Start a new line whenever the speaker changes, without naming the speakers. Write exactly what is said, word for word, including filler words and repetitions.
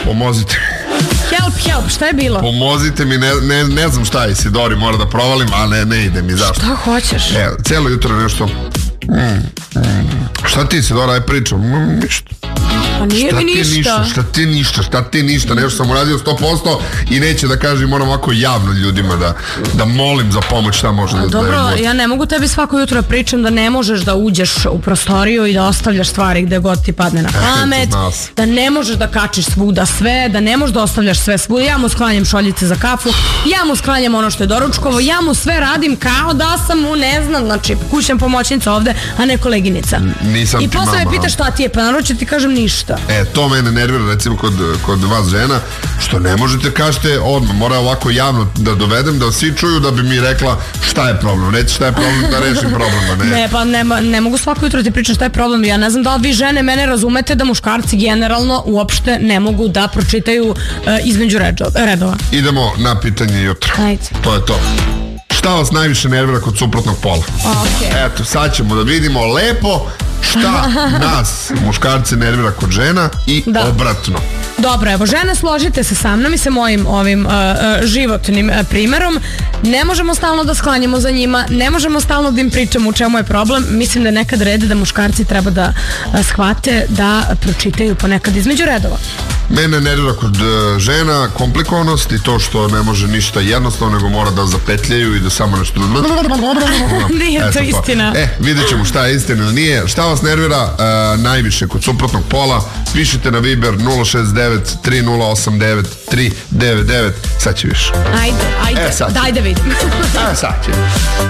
Pomozite.
Help, help, šta je bilo?
Pomozite mi, ne, ne, ne znam šta je, Isidori, mora da provalim, a ne, ne ide mi, zašto?
Šta hoćeš?
E, cijelo jutro nešto... Mm, mm. Šta ti, Isidora, aj pričam? Mm, ništa.
Pa nije mi ništa.
ništa. Šta ti ništa, šta ti ništa, nešto sam uradio sto posto i neće da kažem, moram ovako javno ljudima da, da molim za pomoć šta može da...
Dobro,
da
ja ne mogu tebi svako jutro pričam da ne možeš da uđeš u prostoriju i da ostavljaš stvari gde god ti padne na pamet, da ne možeš da kačiš svuda sve, da ne možeš da ostavljaš sve svuda. Ja mu sklanjam šoljice za kafu, ja mu sklanjam ono što je doručkovo, ja mu sve radim kao da sam mu, ne znam, znači kućna pomoćnica ovde, a ne koleginica.
Nisam
I posle me pita šta ti je, pa naravno ću ti kažem ništa.
E, to mene nervira recimo kod, kod vas žena, što ne možete kažete odmah, mora ovako javno da dovedem, da svi čuju da bi mi rekla šta je problem, reći šta je problem, da rešim problema. Ne,
ne pa ne, ne mogu svako jutro ti pričam šta je problem, ja ne znam da li vi žene mene razumete da muškarci generalno uopšte ne mogu da pročitaju uh, između redova.
Idemo na pitanje jutra.
Ajde.
To je to. Šta vas najviše nervira kod suprotnog pola?
Okay.
Eto, sad ćemo da vidimo lepo šta nas, muškarce, nervira kod žena i da. Obratno.
Dobro, evo, žene, složite se sa mnom i sa mojim ovim uh, uh, životnim uh, primerom. Ne možemo stalno da sklanjamo za njima, ne možemo stalno da im pričamo u čemu je problem. Mislim da je nekad red da muškarci treba da uh, shvate, da pročitaju ponekad između redova.
Mene nervira kod uh, žena komplikovanost i to što ne može ništa jednostavno, nego mora da zapetljaju i da samo nešto...
Nije to istina.
E, vidjet ćemo šta je istina ili nije. Šta vas nervira uh, najviše kod suprotnog pola? Pišite na Viber nula šest devet tri nula osam devet tri devet devet. Sad će više.
Ajde, ajde,
e,
daj da vidim.
E, sad će.